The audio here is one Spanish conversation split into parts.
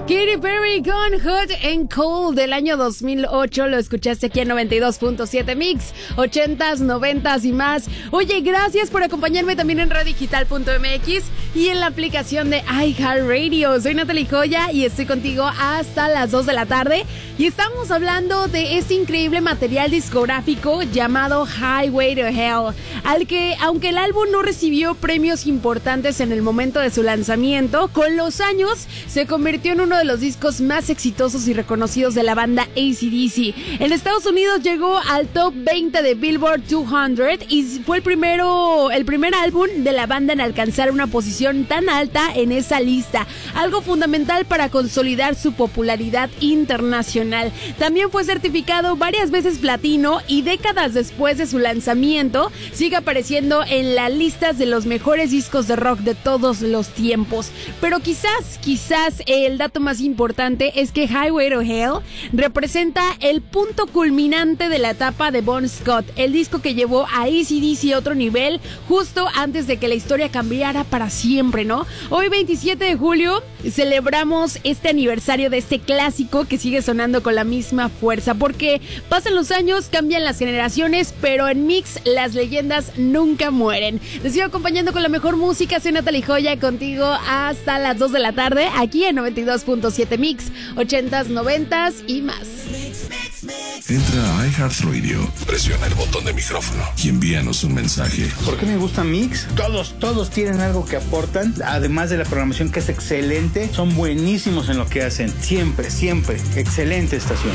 Katy Perry con Hot and Cold del año 2008. Lo escuchaste aquí en 92.7 Mix, 80s, 90s y más. Oye, gracias por acompañarme también en radiodigital.mx y en la aplicación de iHeartRadio. Soy Natalie Joya y estoy contigo hasta las 2 de la tarde. Y estamos hablando de este increíble material discográfico llamado Highway to Hell, al que, aunque el álbum no recibió premios importantes en el momento de su lanzamiento, con los años se convirtió en uno de los discos más exitosos y reconocidos de la banda AC/DC. En Estados Unidos llegó al top 20 de Billboard 200 y fue el primer álbum de la banda en alcanzar una posición tan alta en esa lista, algo fundamental para consolidar su popularidad internacional. También fue certificado varias veces platino y décadas después de su lanzamiento sigue apareciendo en las listas de los mejores discos de rock de todos los tiempos. Pero quizás el dato más importante es que Highway to Hell representa el punto culminante de la etapa de Bon Scott, el disco que llevó a AC/DC a otro nivel justo antes de que la historia cambiara para siempre, ¿no? Hoy 27 de julio celebramos este aniversario de este clásico que sigue sonando con la misma fuerza, porque pasan los años, cambian las generaciones, pero en Mix las leyendas nunca mueren. Te sigo acompañando con la mejor música. Soy Natalie Joya, contigo hasta las 2 de la tarde aquí en 92.7 Mix, 80s, 90s y más. Entra a iHeartRadio, presiona el botón de micrófono y envíanos un mensaje. ¿Por qué me gusta Mix? Todos tienen algo que aportan, además de la programación que es excelente, son buenísimos en lo que hacen, siempre, excelente estación.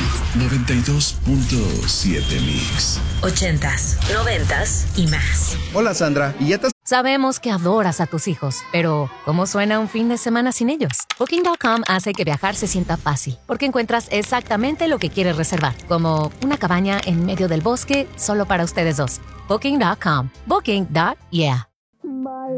92.7 Mix, 80s, 90s y más. Hola Sandra, ¿y ya te... Sabemos que adoras a tus hijos, pero ¿cómo suena un fin de semana sin ellos? Booking.com hace que viajar se sienta fácil, porque encuentras exactamente lo que quieres reservar, como una cabaña en medio del bosque solo para ustedes dos. Booking.com. Booking.yeah.